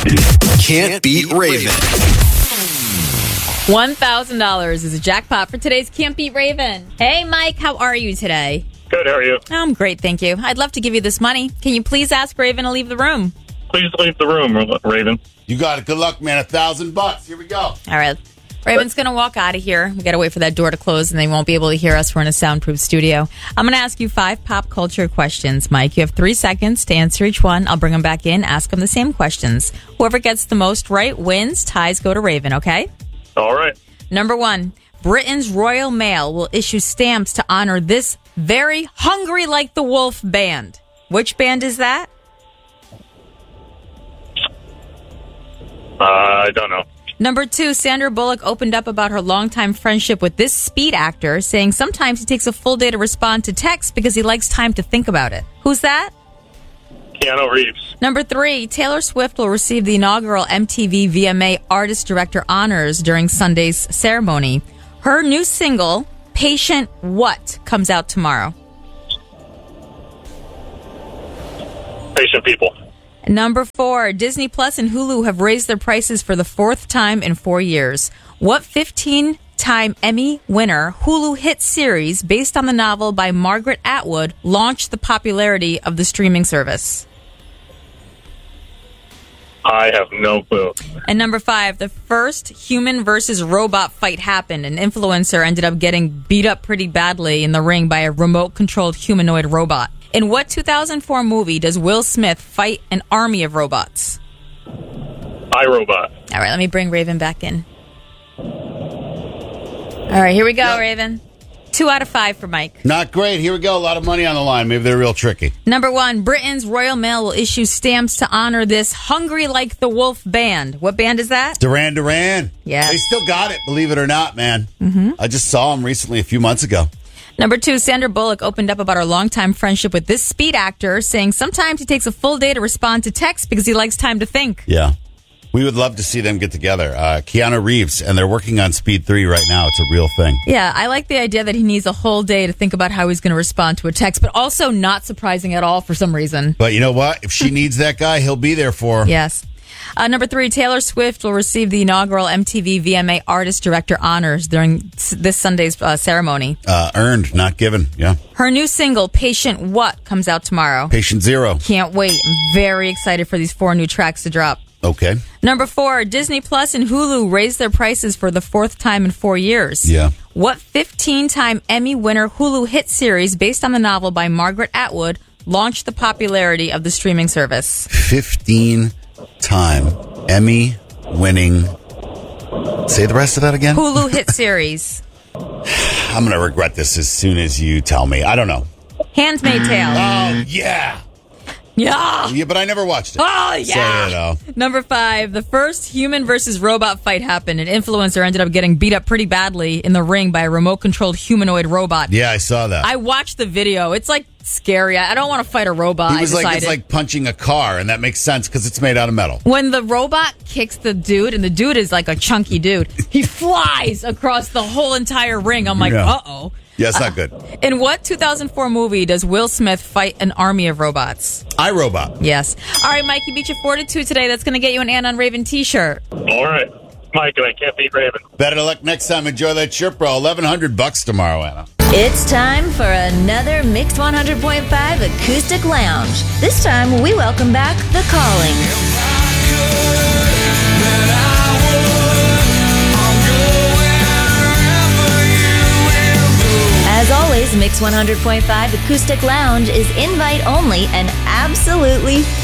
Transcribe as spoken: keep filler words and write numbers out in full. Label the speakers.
Speaker 1: Can't Beat Raven.
Speaker 2: one thousand dollars is a jackpot for today's Can't Beat Raven. Hey, Mike, how are you today?
Speaker 3: Good, how are you?
Speaker 2: I'm great, thank you. I'd love to give you this money. Can you please ask Raven to leave the room?
Speaker 3: Please leave the room, Raven.
Speaker 4: You got it. Good luck, man. A thousand bucks. Here we go.
Speaker 2: All right. Raven's going to walk out of here. We got to wait for that door to close, and they won't be able to hear us. We're in a soundproof studio. I'm going to ask you five pop culture questions, Mike. You have three seconds to answer each one. I'll bring them back in, ask them the same questions. Whoever gets the most right wins. Ties go to Raven, okay?
Speaker 3: All right.
Speaker 2: Number one, Britain's Royal Mail will issue stamps to honor this very Hungry Like the Wolf band. Which band is that?
Speaker 3: Uh, I don't know.
Speaker 2: Number two, Sandra Bullock opened up about her longtime friendship with this Speed actor, saying sometimes he takes a full day to respond to texts because he likes time to think about it. Who's that?
Speaker 3: Keanu Reeves.
Speaker 2: Number three, Taylor Swift will receive the inaugural M T V V M A Artist Director Honors during Sunday's ceremony. Her new single, Patient What, comes out tomorrow.
Speaker 3: Patient People.
Speaker 2: Number four, Disney Plus and Hulu have raised their prices for the fourth time in four years. What fifteen-time Emmy winner Hulu hit series based on the novel by Margaret Atwood launched the popularity of the streaming service?
Speaker 3: I have no clue.
Speaker 2: And number five, the first human versus robot fight happened. An influencer ended up getting beat up pretty badly in the ring by a remote-controlled humanoid robot. In what two thousand four movie does Will Smith fight an army of robots?
Speaker 3: iRobot.
Speaker 2: All right, let me bring Raven back in. All right, here we go, yep. Raven. Two out of five for Mike.
Speaker 4: Not great. Here we go. A lot of money on the line. Maybe they're real tricky.
Speaker 2: Number one, Britain's Royal Mail will issue stamps to honor this Hungry Like the Wolf band. What band is that?
Speaker 4: Duran Duran.
Speaker 2: Yeah.
Speaker 4: They still got it, believe it or not, man.
Speaker 2: Mm-hmm.
Speaker 4: I just saw them recently a few months ago.
Speaker 2: Number two, Sandra Bullock opened up about her longtime friendship with this Speed actor, saying sometimes he takes a full day to respond to texts because he likes time to think.
Speaker 4: Yeah. We would love to see them get together. Uh, Keanu Reeves, and they're working on Speed three right now. It's a real thing.
Speaker 2: Yeah, I like the idea that he needs a whole day to think about how he's going to respond to a text, but also not surprising at all for some reason.
Speaker 4: But you know what? If she needs that guy, he'll be there for her.
Speaker 2: Yes. Uh, number three, Taylor Swift will receive the inaugural M T V V M A Artist Director Honors during this Sunday's uh, ceremony.
Speaker 4: Uh, earned, not given, yeah.
Speaker 2: Her new single, Patient What, comes out tomorrow.
Speaker 4: Patient Zero.
Speaker 2: Can't wait. I'm very excited for these four new tracks to drop.
Speaker 4: Okay.
Speaker 2: Number four, Disney Plus and Hulu raised their prices for the fourth time in four years.
Speaker 4: Yeah.
Speaker 2: What fifteen-time Emmy winner Hulu hit series based on the novel by Margaret Atwood launched the popularity of the streaming service?
Speaker 4: fifteen-time Emmy-winning... Say the rest of that again?
Speaker 2: Hulu hit series.
Speaker 4: I'm going to regret this as soon as you tell me. I don't know.
Speaker 2: Handmaid's Tale.
Speaker 4: Oh, yeah.
Speaker 2: Yeah.
Speaker 4: Yeah, but I never watched it.
Speaker 2: Oh, yeah.
Speaker 4: So, you know.
Speaker 2: Number five, the first human versus robot fight happened. An influencer ended up getting beat up pretty badly in the ring by a remote-controlled humanoid robot.
Speaker 4: Yeah, I saw that.
Speaker 2: I watched the video. It's like scary. I don't want to fight a robot.
Speaker 4: He was
Speaker 2: I
Speaker 4: like,
Speaker 2: decided.
Speaker 4: it's like punching a car, and that makes sense because it's made out of metal.
Speaker 2: When the robot kicks the dude, and the dude is like a chunky dude, he flies across the whole entire ring. I'm like,
Speaker 4: Yeah.
Speaker 2: uh-oh.
Speaker 4: Yeah, it's not good.
Speaker 2: Uh, in what two thousand four movie does Will Smith fight an army of robots?
Speaker 4: iRobot.
Speaker 2: Yes. All right, Mike, you beat your four to two today. That's going to get you an Ann on Raven t-shirt.
Speaker 3: All right. Mike, I can't beat Raven.
Speaker 4: Better luck next time. Enjoy that shirt, bro. eleven hundred bucks tomorrow, Anna.
Speaker 5: It's time for another Mixed one hundred point five Acoustic Lounge. This time, we welcome back The Calling. As always, Mix one hundred point five Acoustic Lounge is invite only and absolutely